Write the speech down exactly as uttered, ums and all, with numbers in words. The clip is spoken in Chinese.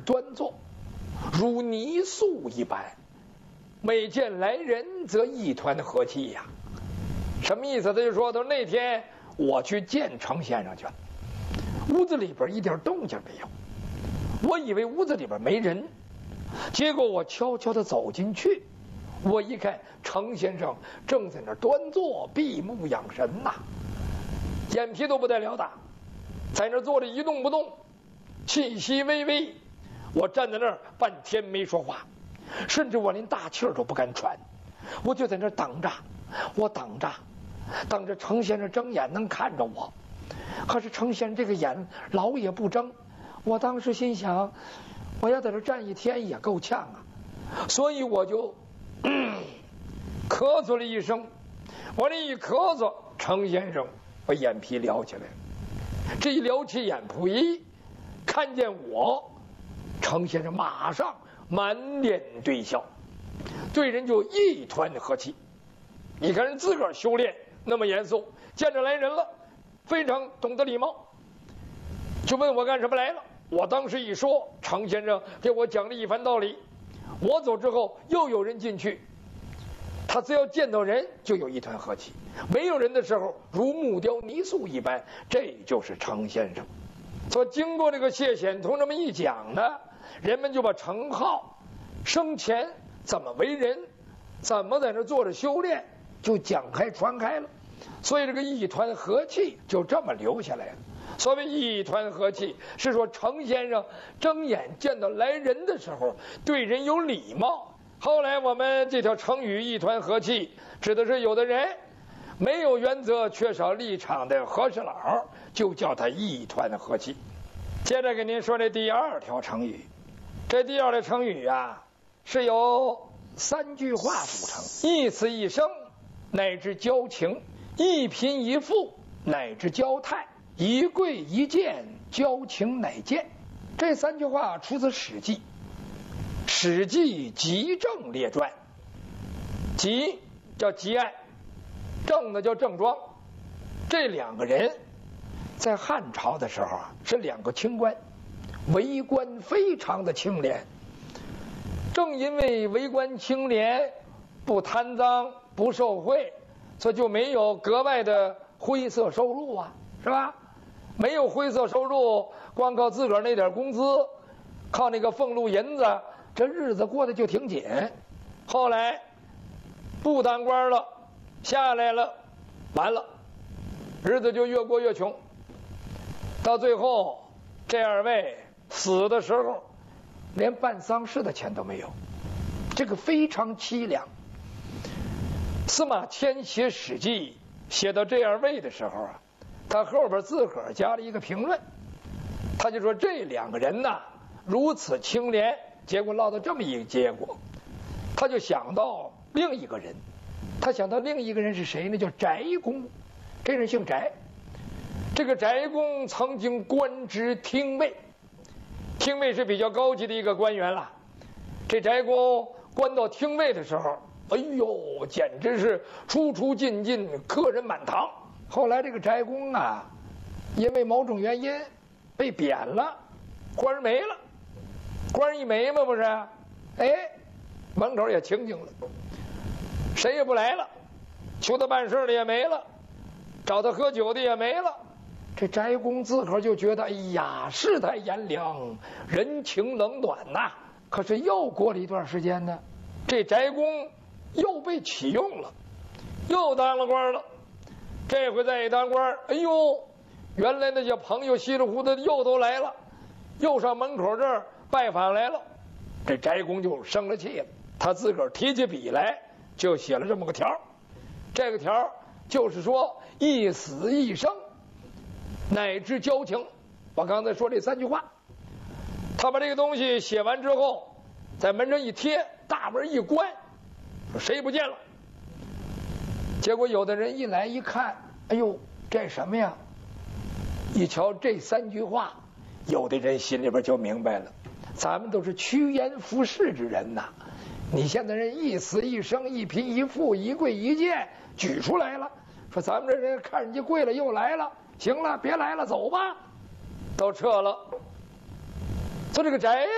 端坐，如泥塑一般。每见来人，则一团和气呀。什么意思？他就说，他说那天我去见程先生去了，屋子里边一点动静没有，我以为屋子里边没人，结果我悄悄地走进去，我一看程先生正在那端坐，闭目养神呐、啊，眼皮都不带了的，在那坐着一动不动，气息微微。我站在那儿半天没说话，甚至我连大气儿都不敢喘，我就在那儿等着，我等着，等着程先生睁眼能看着我。可是程先生这个眼老也不睁，我当时心想，我要在这站一天也够呛啊，所以我就、嗯、咳嗽了一声。我这一咳嗽，程先生把眼皮撩起来了，这一撩起眼皮，看见我，程先生马上满脸堆笑，对人就一团和气。你看人自个儿修炼那么严肃，见着来人了非常懂得礼貌，就问我干什么来了。我当时一说，程先生给我讲了一番道理。我走之后又有人进去，他只要见到人就有一团和气，没有人的时候如木雕泥塑一般，这就是程先生。所以经过这个谢显同这么一讲呢，人们就把程颢生前怎么为人，怎么在那坐着修炼，就讲开传开了。所以这个一团和气就这么留下来了。所谓一团和气，是说程先生睁眼见到来人的时候对人有礼貌。后来我们这条成语一团和气，指的是有的人没有原则缺少立场的和事佬，就叫他一团和气。接着给您说这第二条成语，这第二条成语啊是由三句话组成，一词一声乃至交情，一贫一富乃至交态，一贵一贱交情乃见。这三句话出自《史记》，《史记·集政列传》。集叫集爱，政呢叫郑庄。这两个人在汉朝的时候啊，是两个清官，为官非常的清廉。正因为为官清廉，不贪赃不受贿，所以就没有格外的灰色收入啊，是吧？没有灰色收入，光靠自个儿那点工资，靠那个俸禄银子，这日子过得就挺紧。后来不当官了，下来了，完了，日子就越过越穷。到最后这二位死的时候连办丧事的钱都没有，这个非常凄凉。司马迁写《史记》写到这二位的时候啊，他后边自个儿加了一个评论，他就说这两个人呐如此清廉，结果落到这么一个结果。他就想到另一个人，他想到另一个人是谁呢？叫翟公。这人姓翟，这个翟公曾经官职廷尉，廷尉是比较高级的一个官员了。这翟公官到廷尉的时候，哎呦，简直是出出进进，客人满堂。后来这个翟公啊，因为某种原因被贬了，官儿没了。官儿一没嘛，不是？哎，门口也清静了，谁也不来了，求他办事的也没了，找他喝酒的也没了。这翟公自个儿就觉得，哎呀，世态炎凉，人情冷暖呐、啊。可是又过了一段时间呢，这翟公又被启用了，又当了官了。这回再一当官，哎呦，原来那些朋友稀里糊涂的又都来了，又上门口这儿拜访来了。这翟公就生了气了，他自个儿提起笔来就写了这么个条。这个条就是说一死一生乃至交情。我刚才说这三句话，他把这个东西写完之后，在门上一贴，大门一关，说谁不见了。结果有的人一来一看，哎呦，这什么呀？一瞧这三句话，有的人心里边就明白了，咱们都是趋炎附势之人呐。你现在人一死一生，一贫一富，一贵一贱举出来了，说咱们这人看人家贵了又来了，行了，别来了，走吧，都撤了。说这个翟